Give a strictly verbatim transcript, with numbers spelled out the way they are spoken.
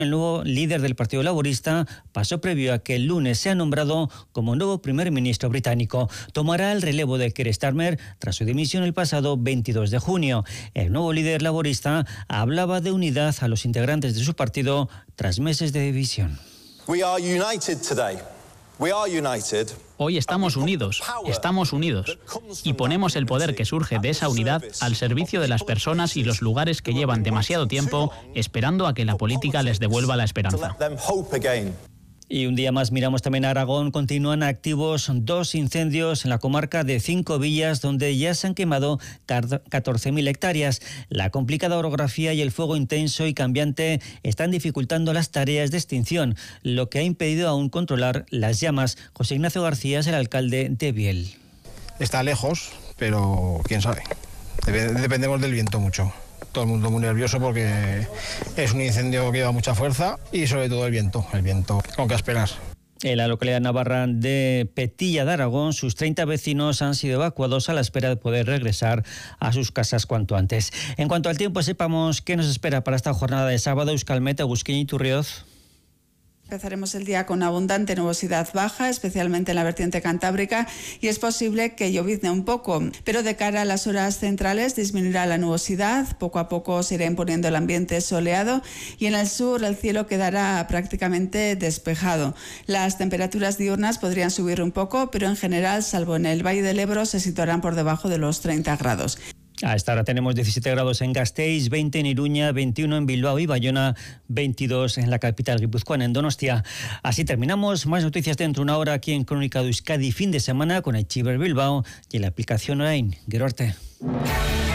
El nuevo líder del Partido Laborista pasó previo a que el lunes sea nombrado como nuevo primer ministro británico. Tomará el relevo de Keir Starmer tras su dimisión el pasado veintidós de junio. El nuevo líder laborista hablaba de unidad a los integrantes de su partido tras meses de división. We are united today. We are united. Hoy estamos unidos, estamos unidos, y ponemos el poder que surge de esa unidad al servicio de las personas y los lugares que llevan demasiado tiempo esperando a que la política les devuelva la esperanza. Y un día más miramos también a Aragón. Continúan activos dos incendios en la comarca de Cinco Villas, donde ya se han quemado catorce mil hectáreas. La complicada orografía y el fuego intenso y cambiante están dificultando las tareas de extinción, lo que ha impedido aún controlar las llamas. José Ignacio García es el alcalde de Biel. Está lejos, pero quién sabe. Dependemos del viento mucho. Todo el mundo muy nervioso porque es un incendio que lleva mucha fuerza y sobre todo el viento, el viento con que esperar. En la localidad navarra de Petilla de Aragón, sus treinta vecinos han sido evacuados a la espera de poder regresar a sus casas cuanto antes. En cuanto al tiempo, sepamos qué nos espera para esta jornada de sábado. Euskalmet, Agustín y Turrioz. Empezaremos el día con abundante nubosidad baja, especialmente en la vertiente cantábrica, y es posible que llovizne un poco, pero de cara a las horas centrales disminuirá la nubosidad, poco a poco se irá imponiendo el ambiente soleado y en el sur el cielo quedará prácticamente despejado. Las temperaturas diurnas podrían subir un poco, pero en general, salvo en el Valle del Ebro, se situarán por debajo de los treinta grados. A esta hora tenemos diecisiete grados en Gasteiz, veinte en Iruña, veintiuno en Bilbao y Bayona, veintidós en la capital guipuzcoana, en Donostia. Así terminamos. Más noticias dentro de una hora aquí en Crónica de Euskadi, fin de semana con Aichiber Bilbao y en la aplicación Orain. Gero arte.